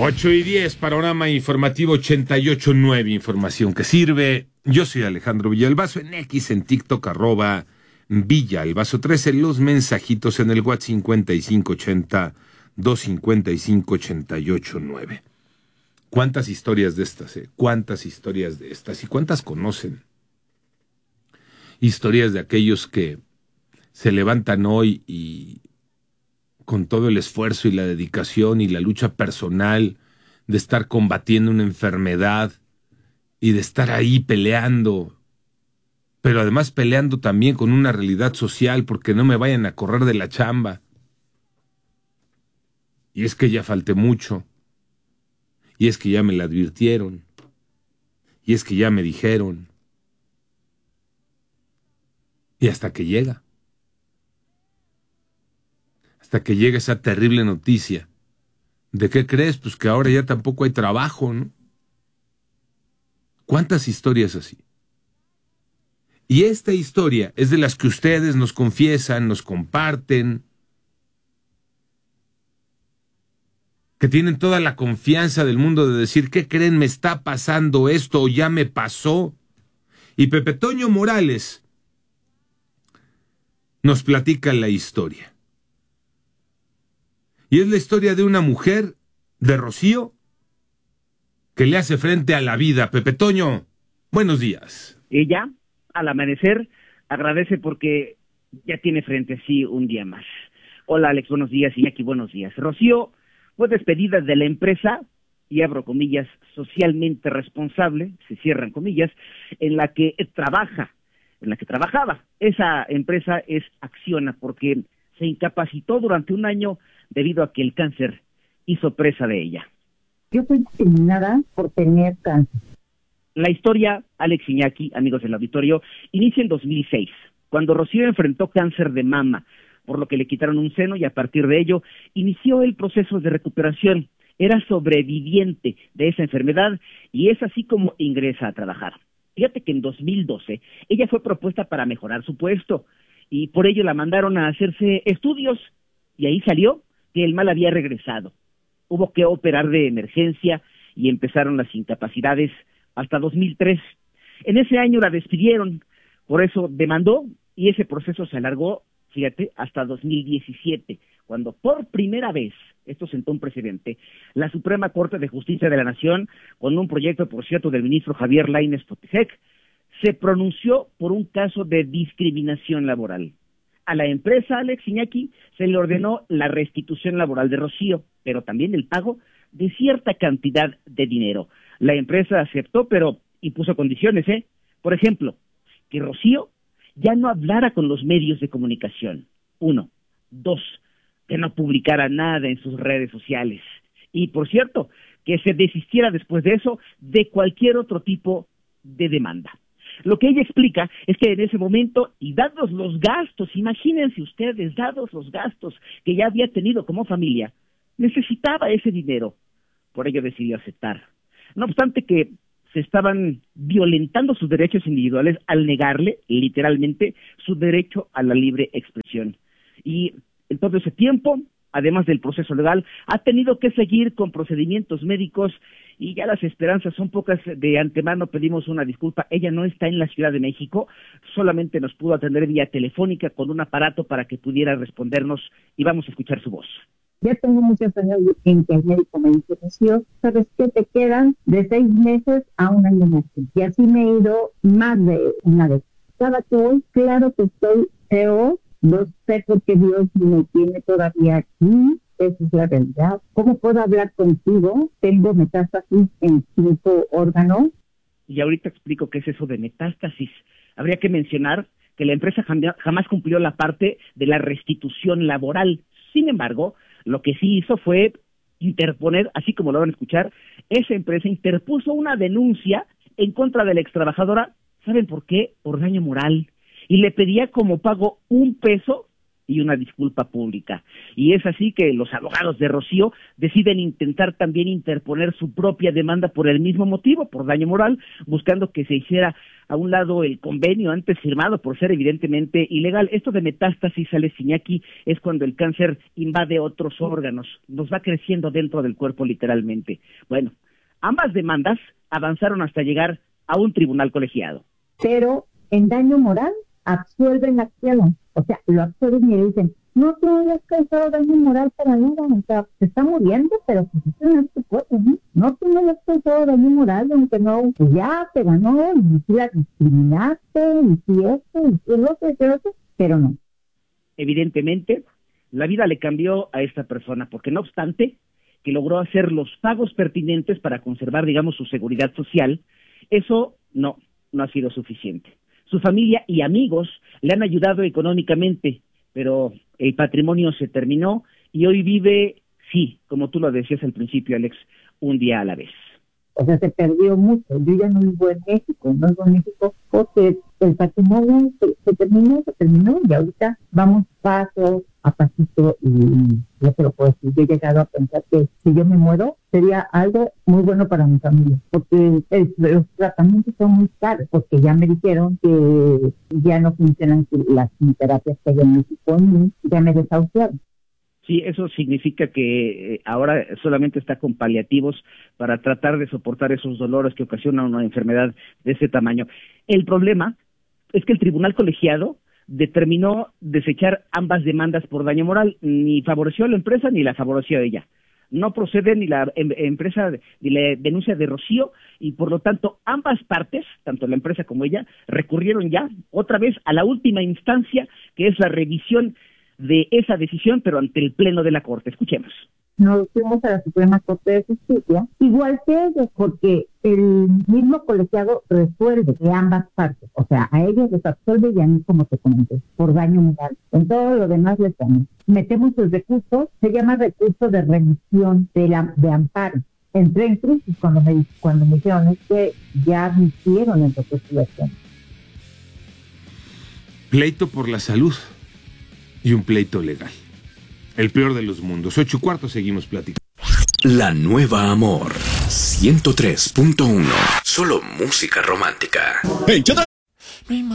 8:10, panorama informativo 88.9, información que sirve. Yo soy Alejandro Villalbazo, en X, en TikTok, @Villalbazo13, los mensajitos en el WhatsApp 5580-255-88.9. ¿Cuántas historias de estas, ¿Cuántas historias de estas? ¿Y cuántas conocen? Historias de aquellos que se levantan hoy y con todo el esfuerzo y la dedicación y la lucha personal de estar combatiendo una enfermedad y de estar ahí peleando, pero además peleando también con una realidad social porque no me vayan a correr de la chamba. Y es que ya falté mucho, y es que ya me la advirtieron, y es que ya me dijeron, y hasta que llega. Hasta que llega esa terrible noticia. ¿De qué crees? Pues que ahora ya tampoco hay trabajo, ¿no? ¿Cuántas historias así? Y esta historia es de las que ustedes nos confiesan, nos comparten, que tienen toda la confianza del mundo de decir, ¿qué creen? Me está pasando esto o ya me pasó. Y Pepe Toño Morales nos platica la historia. Y es la historia de una mujer, de Rocío, que le hace frente a la vida. Pepe Toño, buenos días. Ella, al amanecer, agradece porque ya tiene frente a sí un día más. Hola Alex, buenos días, Iñaki, buenos días. Rocío fue despedida de la empresa, y abro comillas, socialmente responsable, se cierran comillas, en la que trabajaba. Esa empresa es Acciona, porque se incapacitó durante un año debido a que el cáncer hizo presa de ella. Yo fui discriminada por tener cáncer. La historia, Alex, Iñaki, amigos del auditorio, inicia en 2006, cuando Rocío enfrentó cáncer de mama, por lo que le quitaron un seno y a partir de ello inició el proceso de recuperación. Era sobreviviente de esa enfermedad y es así como ingresa a trabajar. Fíjate que en 2012 ella fue propuesta para mejorar su puesto y por ello la mandaron a hacerse estudios y ahí salió que el mal había regresado. Hubo que operar de emergencia y empezaron las incapacidades hasta 2003. En ese año la despidieron, por eso demandó y ese proceso se alargó, fíjate, hasta 2017, cuando por primera vez, esto sentó un precedente, la Suprema Corte de Justicia de la Nación, con un proyecto, por cierto, del ministro Javier Lainez Potisek, se pronunció por un caso de discriminación laboral. A la empresa, Alex, Iñaki, se le ordenó la restitución laboral de Rocío, pero también el pago de cierta cantidad de dinero. La empresa aceptó, pero impuso condiciones, Por ejemplo, que Rocío ya no hablara con los medios de comunicación. 1. 2. Que no publicara nada en sus redes sociales. Y, por cierto, que se desistiera después de eso de cualquier otro tipo de demanda. Lo que ella explica es que en ese momento, y dados los gastos, imagínense ustedes, dados los gastos que ya había tenido como familia, necesitaba ese dinero. Por ello decidió aceptar. No obstante que se estaban violentando sus derechos individuales al negarle, literalmente, su derecho a la libre expresión. Y en todo ese tiempo, además del proceso legal, ha tenido que seguir con procedimientos médicos y ya las esperanzas son pocas. De antemano pedimos una disculpa. Ella no está en la Ciudad de México, solamente nos pudo atender vía telefónica con un aparato para que pudiera respondernos y vamos a escuchar su voz. Ya tengo muchos años en que el médico me dice, Rocío, ¿sabes qué? Te quedan de 6 meses a un año más. Y así me he ido más de una vez. Cada que voy, claro que estoy peor. No sé por qué Dios me tiene todavía aquí. Esa es la realidad. ¿Cómo puedo hablar contigo? Tengo metástasis en 5 órganos. Y ahorita explico qué es eso de metástasis. Habría que mencionar que la empresa jamás cumplió la parte de la restitución laboral. Sin embargo, lo que sí hizo fue interponer, así como lo van a escuchar, esa empresa interpuso una denuncia en contra de la extrabajadora. ¿Saben por qué? Por daño moral. Y le pedía como pago $1, y una disculpa pública. Y es así que los abogados de Rocío deciden intentar también interponer su propia demanda por el mismo motivo, por daño moral, buscando que se hiciera a un lado el convenio antes firmado por ser evidentemente ilegal. Esto de metástasis, Alex Iñaki, es cuando el cáncer invade otros órganos, nos va creciendo dentro del cuerpo literalmente. Bueno, ambas demandas avanzaron hasta llegar a un tribunal colegiado. Pero en daño moral absuelven la acción, o sea, lo absuelven y le dicen, no te hayas causado daño moral para nada, o sea, se está muriendo, pero pues eso no es tu cuerpo, ¿no? No te hayas causado daño moral, aunque no, pues ya te ganó, y si la discriminaste, y si esto, y si el otro, pero no. Evidentemente, la vida le cambió a esta persona, porque no obstante que logró hacer los pagos pertinentes para conservar, digamos, su seguridad social, eso no ha sido suficiente. Su familia y amigos le han ayudado económicamente, pero el patrimonio se terminó y hoy vive, sí, como tú lo decías al principio, Alex, un día a la vez. O sea, se perdió mucho. Yo ya no vivo en México, no vivo en México porque el patrimonio se terminó y ahorita vamos paso a pasito y yo te lo puedo decir. Yo he llegado a pensar que si yo me muero sería algo muy bueno para mi familia, porque los tratamientos son muy caros, porque ya me dijeron que ya no funcionan las quimioterapias que hay en México, ya me desahuciaron. Sí, eso significa que ahora solamente está con paliativos para tratar de soportar esos dolores que ocasiona una enfermedad de ese tamaño. El problema es que el tribunal colegiado determinó desechar ambas demandas por daño moral, ni favoreció a la empresa ni la favoreció a ella. No procede ni la empresa ni la denuncia de Rocío y por lo tanto ambas partes, tanto la empresa como ella, recurrieron ya otra vez a la última instancia, que es la revisión de esa decisión, pero ante el Pleno de la Corte. Escuchemos. Nos fuimos a la Suprema Corte de Justicia, igual que ellos, porque el mismo colegiado resuelve de ambas partes, o sea, a ellos les absuelve y a mí, como te comenté, por daño moral. En todo lo demás les damos. Metemos el recurso, se llama recurso de remisión de amparo. Entré en crisis cuando me dijeron, es que ya admitieron el recurso de acción. Pleito por la salud y un pleito legal. El peor de los mundos. 8:15, seguimos platicando. La Nueva Amor 103.1. Solo música romántica.